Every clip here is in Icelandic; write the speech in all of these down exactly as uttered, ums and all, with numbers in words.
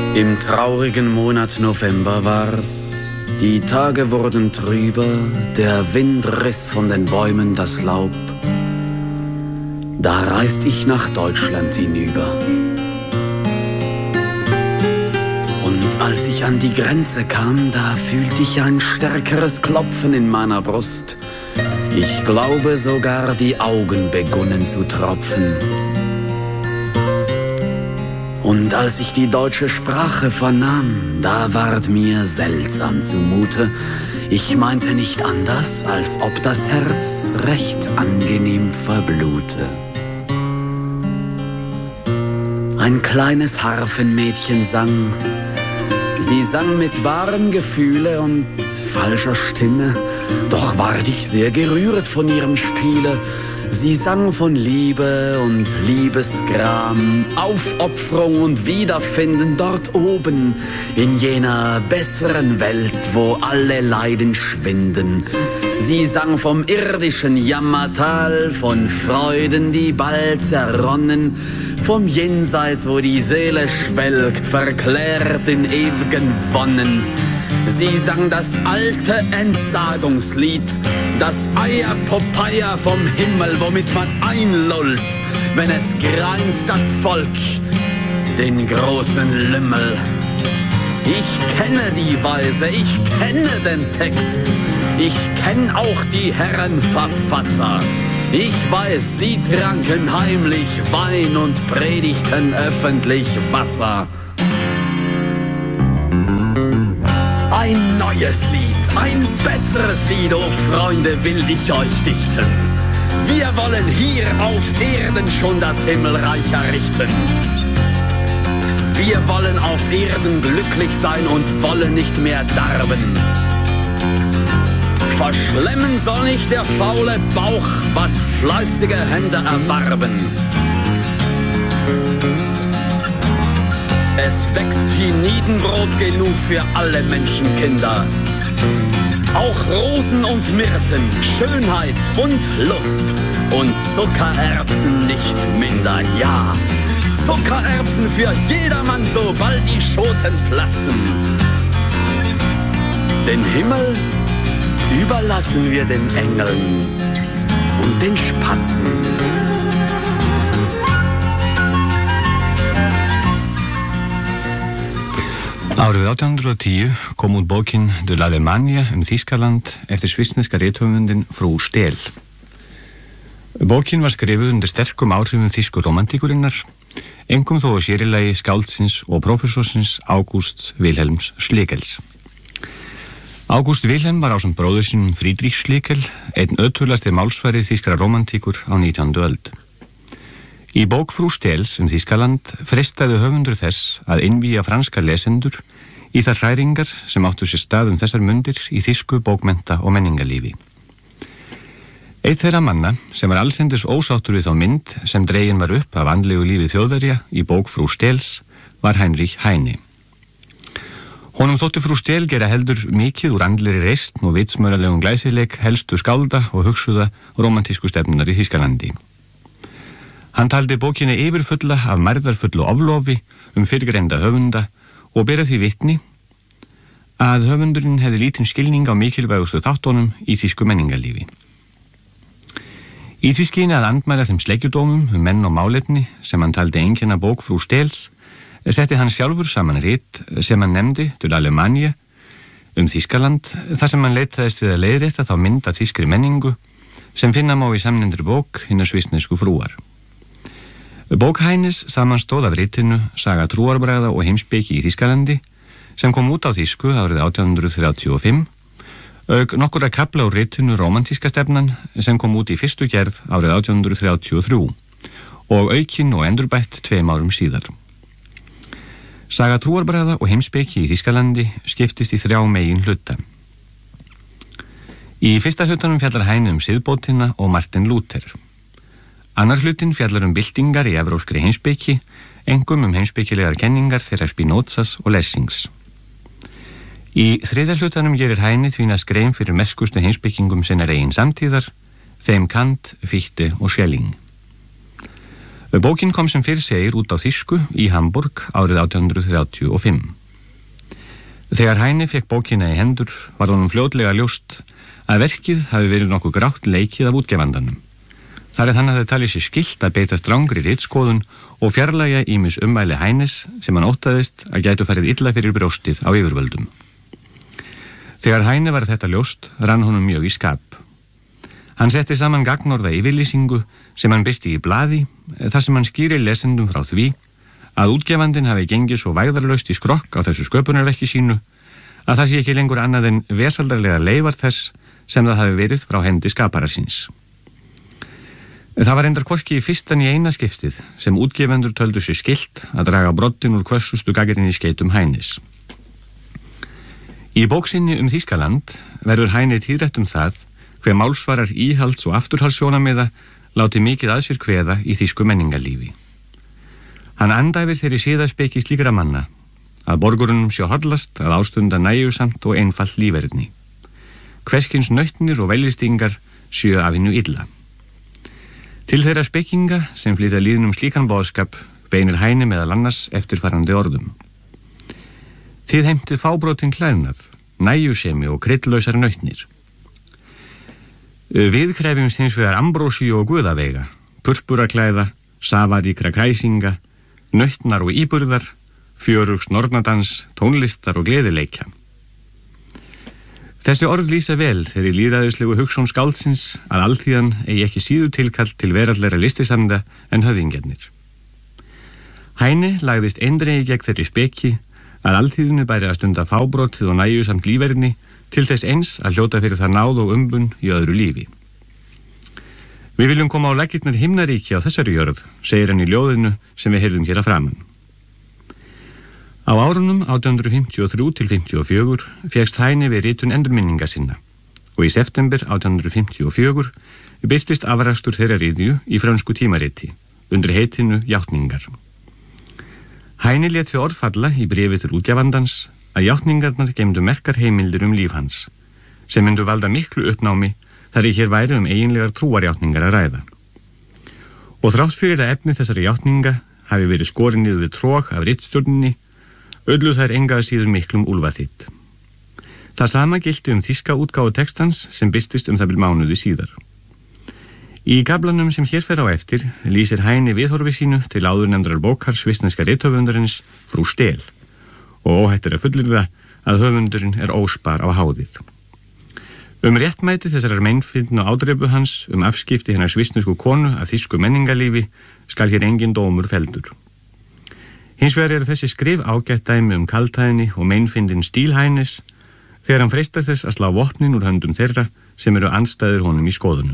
Im traurigen Monat November war's. Die Tage wurden trüber, der Wind riss von den Bäumen das Laub. Da reist ich nach Deutschland hinüber. Und als ich an die Grenze kam, da fühlte ich ein stärkeres Klopfen in meiner Brust. Ich glaube sogar, die Augen begunnen zu tropfen. Und als ich die deutsche Sprache vernahm, da ward mir seltsam zumute. Ich meinte nicht anders, als ob das Herz recht angenehm verblute. Ein kleines Harfenmädchen sang. Sie sang mit wahrem Gefühle und falscher Stimme, doch ward ich sehr gerührt von ihrem Spiele. Sie sang von Liebe und Liebesgram, Aufopferung und Wiederfinden dort oben, in jener besseren Welt, wo alle Leiden schwinden. Sie sang vom irdischen Jammertal, von Freuden, die bald zerronnen, vom Jenseits, wo die Seele schwelgt, verklärt in ewigen Wonnen. Sie sang das alte Entsagungslied, das Eierpopeia vom Himmel, womit man einlullt, wenn es greint das Volk, den großen Lümmel. Ich kenne die Weise, ich kenne den Text, ich kenn auch die Herren Verfasser. Ich weiß, sie tranken heimlich Wein und predigten öffentlich Wasser. Ein neues Lied, ein besseres Lied, oh Freunde, will ich euch dichten. Wir wollen hier auf Erden schon das Himmelreich errichten. Wir wollen auf Erden glücklich sein und wollen nicht mehr darben. Verschlemmen soll nicht der faule Bauch, was fleißige Hände erwarben. Es wächst Hienidenbrot genug für alle Menschenkinder. Auch Rosen und Myrten, Schönheit und Lust und Zuckererbsen nicht minder, ja. Zuckererbsen für jedermann, sobald die Schoten platzen. Den Himmel überlassen wir den Engeln und den Spatzen. Árið átján hundrað og tíu kom út bókin De l'Allemagne um Þýskaland eftir svissneska rithöfundinn Frú Stel. Bókin var skrifuð undir sterkum áhrifum þýsku romantíkurinnar, einkum þó á sér í lagi skáldsins og prófessorsins Augusts Wilhelms Schlegels. August Wilhelm var ásamt bróður sínum Friedrich Schlegel einn ötulasti málsvari þýskra romantíkur á nítjándu öld. Í bók Frú Stels um Þýskaland freistaði höfundur þess að innvíja franska lesendur í þær hræringar sem áttu sér stað um þessar mundir í þýsku bókmennta og menningarlífi. Eitt þeirra manna sem var allsendis ósáttur við þá mynd sem dregin var upp af andlegu lífi Þjóðverja í bók Frú Stels var Heinrich Heine. Honum þótti Frú Stel gera heldur mikið úr andlegri reisn og vitsmöralegum glæsileik helstu skálda og hugsuða romantísku stefnunar í Þýskalandi. Hann taldi bókina yfirfulla af mærðarfullu oflofi um fyrrgreinda höfunda og bera því vitni að höfundurinn hefði lítinn skilning á mikilvægustu þáttunum í þýsku menningarlífi. Í því skyni að andmæla þeim sleggjudómum um menn og málefni sem hann taldi einkenna bók Frú Stels setti hann sjálfur saman rit sem hann nefndi De l'Allemagne um Þýskaland þar sem hann leitaðist við að leiðrétta þá mynd af þýskri menningu sem finna má í samnefndri bók hinnar svissnesku frúar. Bók Heines samanstóð af ritinu Saga trúarbragða og heimspeki í Þýskalandi sem kom út á þýsku árið átján hundrað þrjátíu og fimm, auk nokkurra kafla úr ritinu Rómantíska stefnan sem kom út í fyrstu gerð árið átján hundruð þrjátíu og þrjú og aukin og endurbætt tveim árum síðar. Saga trúarbragða og heimspeki í Þýskalandi skiptist í þrjá megin hluta. Í fyrsta hlutanum fjallar Heine um siðbótina og Martin Luther. Annar hlutin fjallar um byltingar í evrópskri heimspeki, einkum um heimspekilegar kenningar þeirra Spinozas og Lessings. Í þriðja hlutanum gerir Heine því næst grein fyrir merkustu heimspekingum sinnar eigin samtíðar, þeim Kant, Fichte og Schelling. Bókin kom sem fyrir segir út á þýsku í Hamburg árið átján hundruð þrjátíu og fimm. Þegar Heine fekk bókina í hendur var honum fljótlega ljóst að verkið hafi verið nokkuð grátt leikið af útgefandanum. Þar er hann hafði talið sér skylt að beita strangri ritskoðun og fjarlægja ýmis ummæli Heines sem hann óttaðist að gætu farið illa fyrir brjóstið á yfirvöldum. Þegar Heine var þetta ljóst rann honum mjög í skap. Hann setti saman gagnorða yfirlýsingu sem hann birti í blaði þar sem hann skýrir lesendum frá því að útgefandinn hafi gengið svo vægðarlaust í skrokk á þessu sköpunarverki sínu að það sé ekki lengur annað en vesaldarlega leifar þess sem það hafi verið frá hendi skaparar síns. Það var endar hvorki í fyrstan í eina skiptið sem útgefendur töldu sér skylt að draga broddin úr hvössustu gagnrýni skeytum Heines. Í bóksinni um Þýskaland verður Heine tíðrætt um það hve málsvarar íhalds- og afturhaldssjónamiða láti mikið að sér kveða í þýsku menningarlífi. Hann andæfir þeirri siðaspeki slíkra manna að borgurunum sé hollast að ástunda nægjusamt og einfalt líferni. Hvers kyns nautnir og veljistingar séu af hinnu illa. Til þeirra spekinga sem flytja líðnum slíkan boðskap beinir Heine meðal annars eftirfarandi orðum. Þið heimtið fábrotin klæðnað, nægjusemi og kryddlausar nautnir. Við krefjumst hins vegar ambrósíu og guðaveiga, purpuraklæða, safaríkra kræsinga, nautnar og íburðar, fjörugs nornadans, tónlistar og gleðileikja. Þessi orð lýsa vel þeirri lýðræðislegu hugsjón skáldsins að alþýðan eigi ekki síðu tilkall til veraldlegra listisamda en höfðingjarnir. Heine lagðist eindregið gegn þeirri speki að alþýðinu bæri að stunda fábrotið og nægjusamt líferni til þess eins að hljóta fyrir það náð og umbun í öðru lífi. Við viljum koma á laggirnar himnaríki á þessari jörð, segir hann í ljóðinu sem við heyrðum hér að framan. Á árunum átján hundruð fimmtíu og þrjú til fimmtíu og fjögur fékkst Heine við ritun endurminninga sinna og í september átján hundruð fimmtíu og fjögur birtist afrakstur þeirra ritju í frönsku tímariti undir heitinu Játningar. Heine lét við orðfalla í bréfi til útgefandans að játningarnar geymdu merkar heimildir um líf hans sem myndu valda miklu uppnámi þar í hér væri um eiginlegar trúarjátningar að ræða. Og þrátt fyrir að efni þessari játninga hafi verið skorin niður við trók af ritstjórninni öllu þær engaði síður miklum úlfaþitt. Það sama gilti um þýska útgáfu textans sem birtist um það bil mánuði síðar. Í kaflanum sem hér fer á eftir lýsir Heine viðhorfi sínu til áðurnefndrar bókar svissneska rithöfundarins Frú Stel og óhætt er að fullyrða að höfundurinn er óspar á háðið. Um réttmæti þessarar meinfindnu ádreifu hans um afskipti hennar svissnesku konu af þýsku menningarlífi skal hér engin dómur felldur. Hins vegar eru þessi skrif ágætt dæmi um kaldhæðni og meinfindin stíl Heines þegar hann freistar þess að slá vopnin úr höndum þeirra sem eru andstæður honum í skoðunum.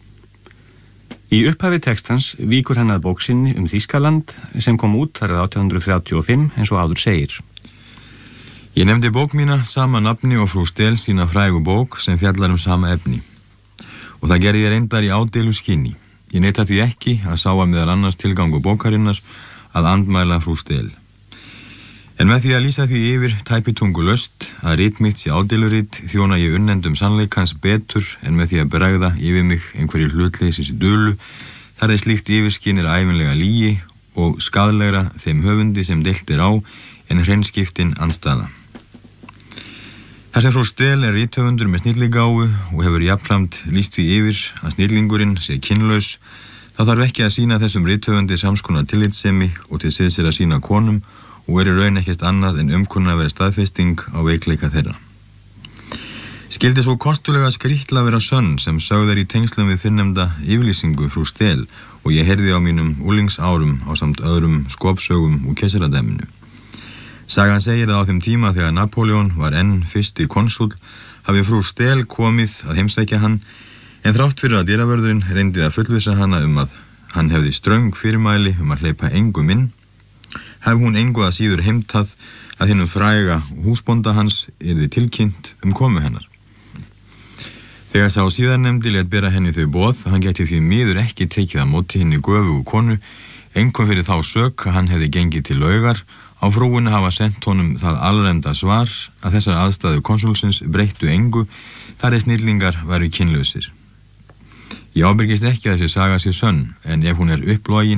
Í upphafi textans víkur hann að bóksinni um Þýskaland sem kom út þar átján hundruð þrjátíu og fimm eins og áður segir. Ég nefndi bók mína sama nafni og Frú Stel sína frægu bók sem fjallar um sama efni og það gerði ég reyndar í ádeilu skyni. Ég neita því ekki að sá að meðal annars tilgangu bókarinnar að andmæla Frú Stel. En með því að lýsa því yfir tæpitungu löst að rit mitt sé ádeilurit þjóna ég unnendum sannleikans betur en með því að bregða yfir mig einhverju hlutleysis í dulu þar er slíkt yfirskinn er ævinlega lygi og skaðlegra þeim höfundi sem deilt er á en hreinskiptin andstæða. Þar sem Frú Stel er rithöfundur með snilligáfu og hefur jafnframt lýst því yfir að snillingurinn sé kynlaus þá þarf ekki að sína þessum rithöfundi samskonar tillitssemi og til siðs er að sína konum og er í raun ekkert annað en umkunna að vera staðfesting á veikleika þeirra. Skildi svo kostulega skrýtla vera sönn sem sögð er í tengslum við fyrrnefnda yfirlýsingu Frú Stel og ég heyrði á mínum úlingsárum ásamt öðrum skopsögum úr keisaradæminu. Sagan segir að á þeim tíma þegar Napóleon var enn fyrsti konsúll hafi Frú Stel komið að heimsækja hann en þrátt fyrir að dyravörðurinn reyndi að fullvissa hana um að hann hefði ströng fyrirmæli um að hleypa engum inn, hef hún engu að síður heimtað að hinnum fræga húsbónda hans yrði tilkynnt um komu hennar. Þegar sá síðarnefndi lét bera henni þau boð, hann gæti því miður ekki tekið að móti henni göfugu konu, einkum fyrir þá sök að hann hefði gengið til laugar, á frúinu hafa sent honum það alrenda svar að þessar aðstæðu konsúlsins breyttu engu, þar er snillingar væru kynlausir. Ég ábyrgist ekki að þessi saga sé sönn, en ef hún er upplogin,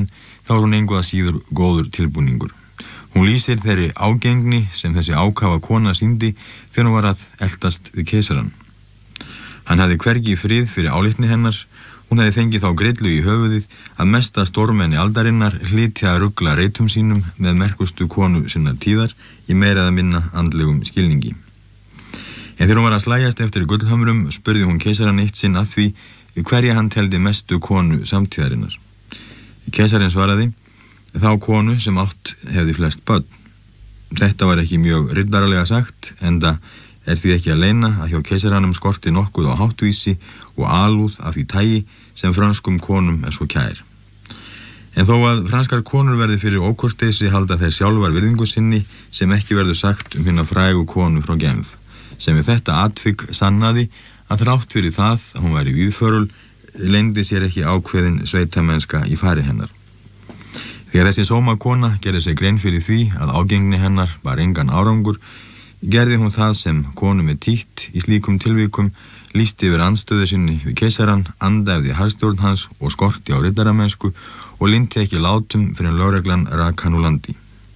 þá er hún engu að síður góður tilbúningur. Hún lýsir þeirri ágengni sem þessi ákafa kona sýndi þegar hún var að eltast við keisarann. Hann hafði hvergi í frið fyrir álitni hennar, hún hefði fengið þá grillu í höfuðið að mesta stórmenni aldarinnar hlyti að rugla reitum sínum með merkustu konu sinnar tíðar í meira eða minna andlegum skilningi. En þegar hún var að slægjast eftir gullhamrum spurði hún keisarann eitt sinn að því hverja hann teldi mestu konu samtíðarinnar. Keisarinn svaraði: þá konu sem átt hefði flest börn. Þetta var ekki mjög riddaralega sagt, enda er því ekki að leyna að hjá keisaranum skorti nokkuð á háttvísi og alúð af því tagi sem frönskum konum er svo kær. En þó að franskar konur verði fyrir ókurteisi halda þeir sjálfar virðingu sinni sem ekki verður sagt um hina frægu konu frá Genf, sem við þetta atvik sannaði að þrátt fyrir það að hún væri víðförul leyndi sér ekki ákveðin sveitamennska í fari hennar. Þegar þessi sómakona gerði sig grein fyrir því að ágengni hennar var engan árangur, gerði hún það sem konum er títt í slíkum tilvikum, lýsti yfir andstöðu sinni við keisarann, andæfði harðstjórn hans og skorti á riddaramennsku og linnti ekki látum fyrir en lögreglan rak hann úr landi.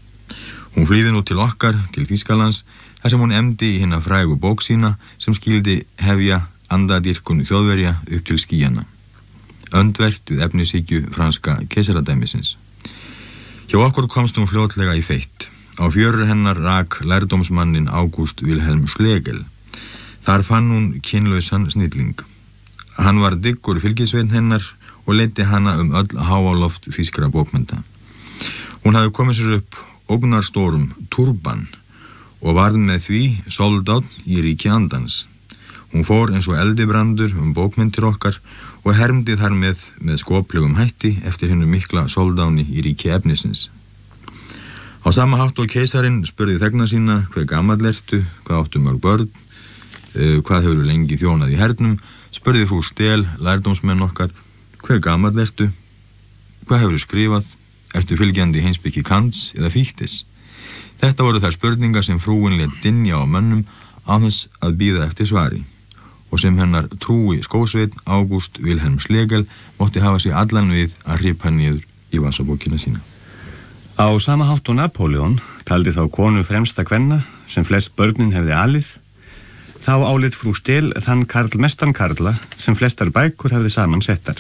Hún flýði nú til okkar, til Þýskalands, þar sem hún emdi í hina frægu bók sína sem skildi hefja andadýrkun Þjóðverja upp til skýjana. Öndvert við efnishyggju franska keisaradæmisins. Hjá okkur komst hún fljótlega í feitt. Á fjörur hennar rak lærdómsmannin August Wilhelm Schlegel. Þar fann hún kynlausan snilling. Hann var diggur fylgisveinn hennar og leiddi hana um öll háaloft þýskra bókmennta. Hún hafði komið sér upp ógnarstórum turban og varð með því soldát í ríki andans. Hún fór eins og eldibrandur um bókmenntir okkar og hermdi þar með með skoplegum hætti eftir hinnu mikla soldáni í ríki efnisins. Á sama hátt og keisarinn spurði þegna sína hver gamall ertu, hvað áttu mörg börn, uh, hvað hefur lengi þjónað í hernum, spurði frú Stel, lærdómsmenn okkar, hver gamall ertu, hvað hefur skrifað, ertu fylgjandi heimspeki Kants eða Fichtes. Þetta voru þær spurningar sem frúin lét dynja á mönnum á þess að bíða eftir svari og sem hennar trúi skósveit August Wilhelm Schlegel mótti hafa sig allan við að hripa niður í vasabókina sína. Á sama hátt og Napóleon taldi þá konu fremsta kvenna sem flest börnin hefði alið, þá álit frú Stel þann karl mestan karla sem flestar bækur hefði saman settar.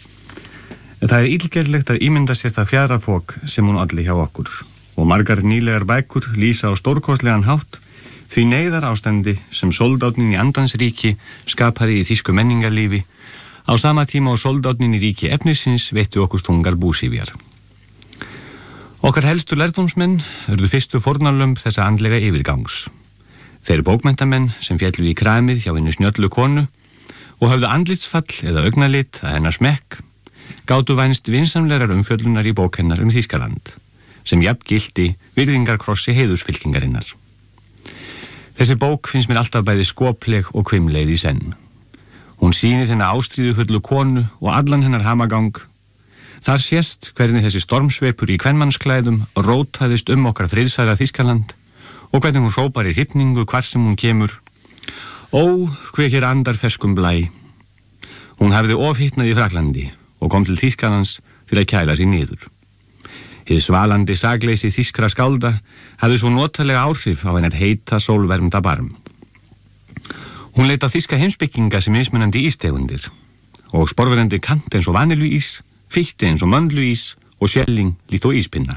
Það er illgerlegt að ímynda sér það fjadrafók sem hún olli hjá okkur og margar nýlegar bækur lýsa á stórkostlegan hátt því neyðar ástandi sem soldátnin í andans ríki skapaði í þýsku menningarlífi á sama tíma og soldátnin í ríki efnisins veittu okkur þungar búsífjar. Okkar helstu lærdómsmenn urðu fyrstu fórnarlömb þessa andlega yfirgangs. Þeir bókmenntamenn sem féllu í kramið hjá henni snjöllu konu og höfðu andlitsfall eða augnalit að hennar smekk, gátu vænst vinsamlegar umfjöllunar í bók hennar um Þýskaland, sem jafn gilti virðingarkrossi heiðursfylkingarinnar. Þessi bók finnst mér alltaf bæði skopleg og hvimleið í senn. Hún sýnir hennar ástríðufullu konu og allan hennar hamagang. Þar sést hvernig þessi stormsveipur í kvenmannsklæðum rótaðist um okkar friðsæla Þýskaland og hvernig hún hrópar í hrifningu hvar sem hún kemur: Ó, hver hér andar ferskum blæ. Hún hafði ofhittnað í Fraklandi og kom til Þýskalands til að kæla sig niður. Hið svalandi sakleysi þýskra skálda hafði svo notalega áhrif á hennar heita sólvermda barm. Hún leit á þýska heimspekinga sem mismunandi ístegundir og sporverandi Kant eins og vanilluís, Fichte eins og möndluís og Schelling líkt og íspinna.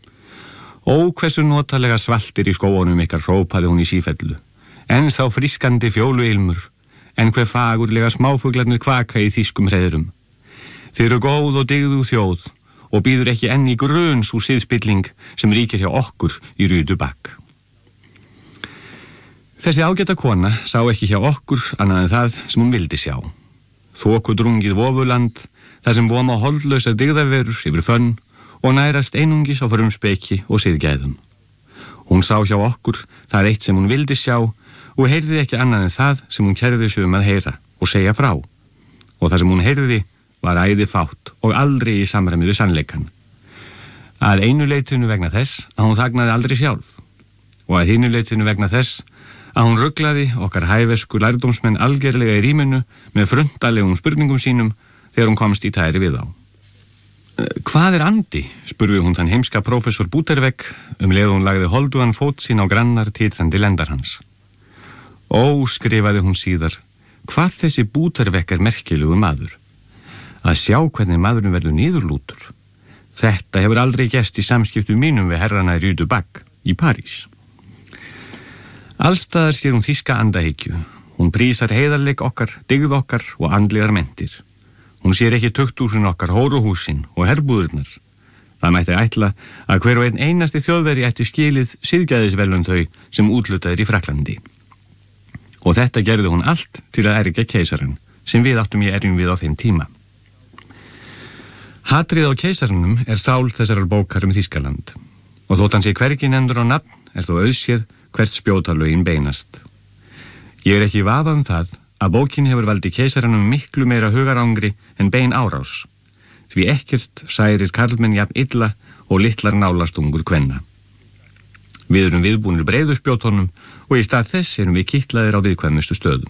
Ó, hversu notalega svaltir í skóunum ykkar hrópaði hún í sífellu, en þá frískandi fjóluilmur, en hver fagurlega smáfuglarnir kvaka í þýskum hreiðrum. Þeir eru góð og dygðu þjóð og býður ekki enn í gruns úr siðspilling sem ríkir hjá okkur í rútu bakk. Þessi ágæta kona sá ekki hjá okkur annað en það sem hún vildi sjá. Þokudrungið vofuland, þar sem voma holdlausar dygðaverur yfir fönn og nærast einungis á frumspeki og siðgæðum. Hún sá hjá okkur það eitt sem hún vildi sjá og heyrði ekki annað en það sem hún kærði sig um að heyra og segja frá. Og það sem hún heyrði var æði fátt og aldrei í samræmi við sannleikann. Að einu leitinu vegna þess að hún þagnaði aldrei sjálf og að hinu leitinu vegna þess að hún ruglaði okkar hæfesku lærdómsmenn algerlega í rýminu með fruntalegum spurningum sínum þegar hún komst í tæri við þá. Hvað er andi? Spurði hún þann heimska prófessor Bútervegg um leið hún lagði holdugan fót sín á grannar titrandi lendar hans. Ó, skrifaði hún síðar, hvað þessi Bútervegg er merkilegur maður. Að sjá hvernig maðurinn verður niðurlútur. Þetta hefur aldrei gerst í samskiptum mínum við herrana í Rue du Bac í París. Allstaðar sér hún þýska andahyggju. Hún prísar heiðarleik okkar, dygð okkar og andlegar mentir. Hún sér ekki tukthúsin okkar, hóruhúsin og herbúðurnar. Það mætti ætla að hver og einn einasti þjóðveri ætti skilið siðgæðisvelun þau sem útlutaðir í Fraklandi. Og þetta gerði hún allt til að ergja keisaran, sem við áttum í erjum við á þeim tíma. Hatrið á keisarannum er sál þessarar bókar um Þýskaland, og þótt hann sé hvergi nefndur á nafn er þó auðséð hvert spjótalögin beinast. Ég er ekki í vafa um það að bókin hefur valdi keisarannum miklu meira hugarangri en bein árás, því ekkert særir karlmenn jafn illa og litlar nálastungur kvenna. Við erum viðbúnir breiðuspjótonum og í stað þess erum við kitlaðir á viðkvæmustu stöðum.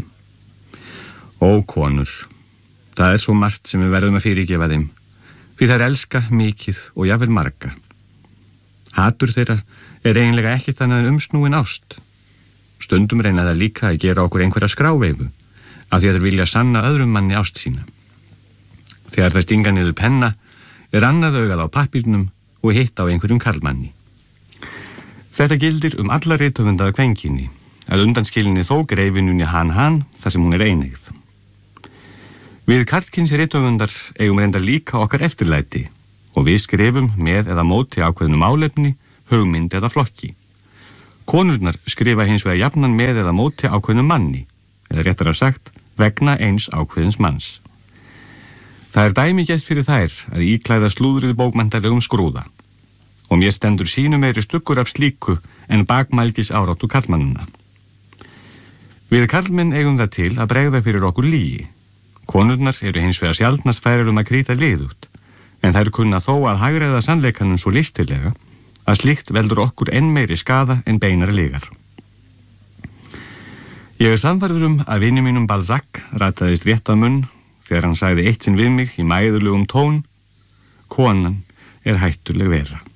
Ó, konur, það er svo margt sem við verðum að fyrirgefa þeim, því þær elska mikið og jafnvel marga. Hatur þeirra er eiginlega ekkert annað en umsnúin ást. Stundum reyna það líka að gera okkur einhverja skráveifu, af því að þeir vilja sanna öðrum manni ást sína. Þegar það stinga niður penna, er annað augað á pappírnum og hitt á einhverjum karlmanni. Þetta gildir um alla rithöfunda af kvenkyni, að undanskilinni þó greifinunni hann hann þar sem hún er eineigð. Við karlkyns rithöfundar eigum reyndar líka okkar eftirlæti og við skrifum með eða móti ákveðnu málefni, hugmynd eða flokki. Konurnar skrifa hins vegar jafnan með eða móti ákveðnu manni, eða réttar að sagt, vegna eins ákveðins manns. Það er dæmigert fyrir þær að íklæða slúðrið bókmenntalegum skrúða og mér stendur sínu meiri stuggur af slíku en bakmælgis áráttu karlmannuna. Við karlmenn eigum það til að bregða fyrir okkur lygi. Konurnar eru hins vegar sjaldnast færir um að krýta liðugt, en þær kunna þó að hagræða sannleikanum svo listilega að slíkt veldur okkur enn meiri skaða en beinar lygar. Ég er sannfærður um að vini mínum Balzac rataðist rétt að munn þegar hann sagði eitt sinn við mig í mæðulegum tón: konan er hættuleg vera.